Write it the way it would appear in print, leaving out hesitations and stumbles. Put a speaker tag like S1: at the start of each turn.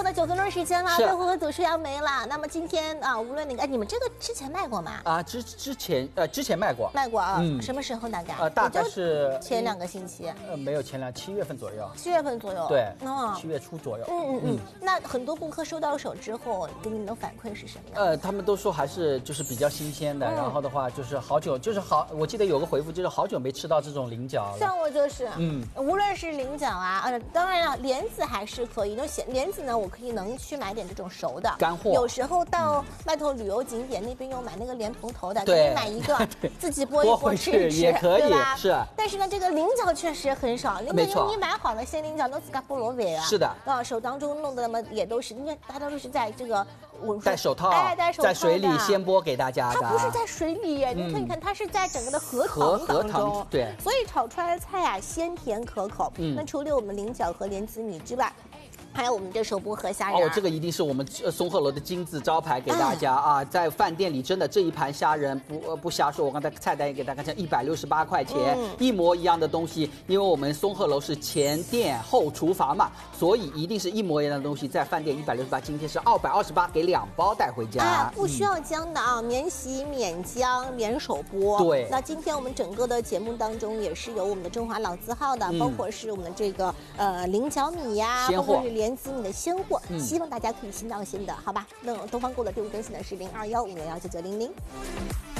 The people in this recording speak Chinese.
S1: 的9分钟时间了，最后和组数要没了。那么今天啊，无论哪个，你们这个之前卖过吗？
S2: 啊，之前卖过。
S1: 卖过啊？什么时候大概？
S2: 大概是
S1: 前2个星期。
S2: 没有前7月份左右。
S1: 7月份左右。
S2: 对。7月初左右。
S1: 那很多顾客收到手之后，给你们的反馈是什么样？
S2: 他们都说还是就是比较新鲜的，然后的话就是好久，就是好，我记得有个回复就是好久没吃到这种菱角了。
S1: 像我就是，无论是菱角啊，当然了，莲子还是可以。那莲子呢，我能去买点这种熟的
S2: 干货。
S1: 有时候到外头旅游景点那边有买那个莲蓬头的，可以买一个自己剥一剥吃一吃，
S2: 也可以，对吧？是。
S1: 但是呢，这个菱角确实很少，
S2: 没错，
S1: 你买好了鲜菱角，都自家菠萝味啊。
S2: 是的。
S1: 手当中弄的那么也都是，因为大家都是在这个
S2: 戴手套，
S1: 戴手套，
S2: 在水里先剥给大家的。
S1: 它不是在水里，你看一看，它是在整个的荷塘当中，
S2: 对，
S1: 所以炒出来的菜啊，鲜甜可口。那除了我们菱角和莲子米之外，还有我们这手剥河虾仁。
S2: 哦，这个一定是我们松鹤楼的金字招牌，给大家啊，在饭店里真的这一盘虾仁不瞎说，我刚才菜单也给大家讲，168块钱，一模一样的东西。因为我们松鹤楼是前店后厨房嘛，所以一定是一模一样的东西，在饭店168，今天是228，给2包带回家。
S1: 不需要姜的啊，免洗、免姜、免手剥。
S2: 对。
S1: 那今天我们整个的节目当中也是有我们的中华老字号的，包括是我们这个菱角米呀，包括是莲子米的鲜货，希望大家可以心到心的，好吧？那东方购的队伍更新的是0215019900。